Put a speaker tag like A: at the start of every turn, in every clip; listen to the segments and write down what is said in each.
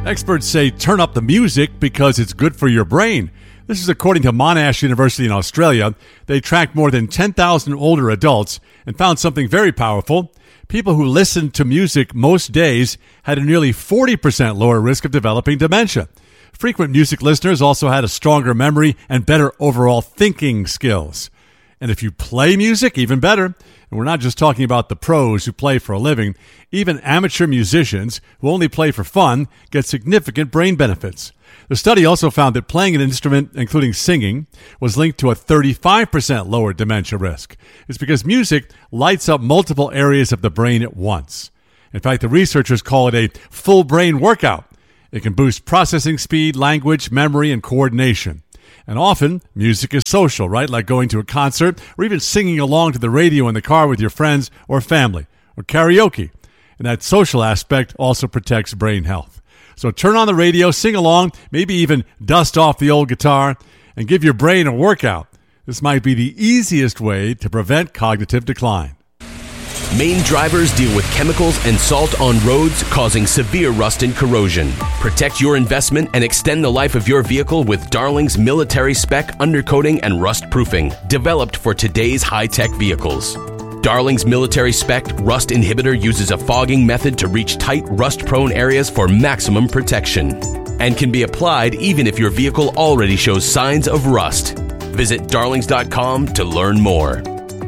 A: Experts say turn up the music because it's good for your brain. This is according to Monash University in Australia. They tracked more than 10,000 older adults and found something very powerful. People who listened to music most days had a nearly 40% lower risk of developing dementia. Frequent music listeners also had a stronger memory and better overall thinking skills. And if you play music, even better. And we're not just talking about the pros who play for a living. Even amateur musicians who only play for fun get significant brain benefits. The study also found that playing an instrument, including singing, was linked to a 35% lower dementia risk. It's because music lights up multiple areas of the brain at once. In fact, the researchers call it a full brain workout. It can boost processing speed, language, memory, and coordination. And often, music is social, right? Like going to a concert or even singing along to the radio in the car with your friends or family, or karaoke. And that social aspect also protects brain health. So turn on the radio, sing along, maybe even dust off the old guitar, and give your brain a workout. This might be the easiest way to prevent cognitive decline.
B: Maine drivers deal with chemicals and salt on roads causing severe rust and corrosion. Protect your investment and extend the life of your vehicle with Darling's military spec undercoating and rust proofing, developed for today's high-tech vehicles. Darling's military spec rust inhibitor uses a fogging method to reach tight, rust-prone areas for maximum protection, and can be applied even if your vehicle already shows signs of rust. Visit darlings.com to learn more.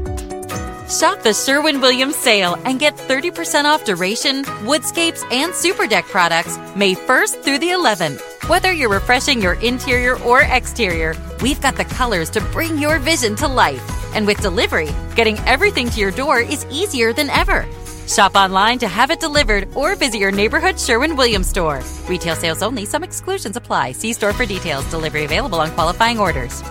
C: Shop the Sherwin-Williams sale and get 30% off Duration, Woodscapes, and Super Deck products May 1st through the 11th. Whether you're refreshing your interior or exterior, we've got the colors to bring your vision to life. And with delivery, getting everything to your door is easier than ever. Shop online to have it delivered or visit your neighborhood Sherwin-Williams store. Retail sales only. Some exclusions apply. See store for details. Delivery available on qualifying orders.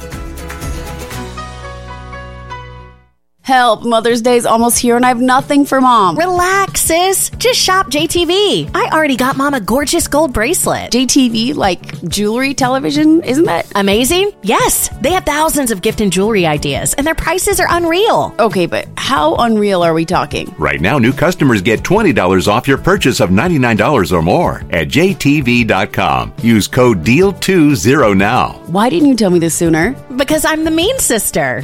D: Help, Mother's Day's almost here and I have nothing for Mom.
E: Relax, sis. Just shop JTV. I already got Mom a gorgeous gold bracelet.
D: JTV, like jewelry, television, isn't that
E: amazing? Yes. They have thousands of gift and jewelry ideas, and their prices are unreal.
D: Okay, but how unreal are we talking?
F: Right now, new customers get $20 off your purchase of $99 or more at JTV.com. Use code DEAL20 now.
D: Why didn't you tell me this sooner?
E: Because I'm the mean sister.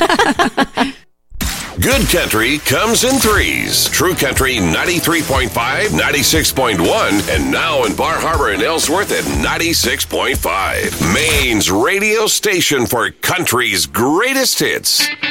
G: Good country comes in threes. True Country 93.5, 96.1, and now in Bar Harbor and Ellsworth at 96.5. Maine's radio station for country's greatest hits.